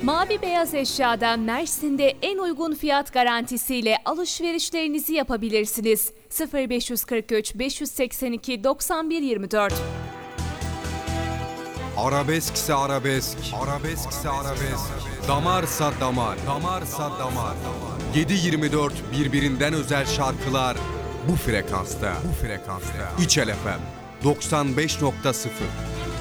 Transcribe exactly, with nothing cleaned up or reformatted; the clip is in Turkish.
Mavi beyaz eşyadan Mersin'de en uygun fiyat garantisiyle alışverişlerinizi yapabilirsiniz. sıfır beş kırk üç beş seksen iki doksan bir yirmi dört. Arabeskse arabesk, arabeskse arabesk, damarsa damar, damarsa damar. yedi yirmi dört birbirinden özel şarkılar bu frekansta, bu frekansta. İçel F M doksan beş nokta sıfır.